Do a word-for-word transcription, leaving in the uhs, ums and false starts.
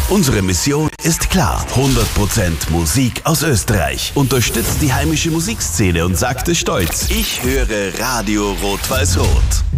Unsere Mission ist klar. hundert Prozent Musik aus Österreich. Unterstützt die heimische Musikszene und sagt es stolz. Ich höre Radio Rot-Weiß-Rot.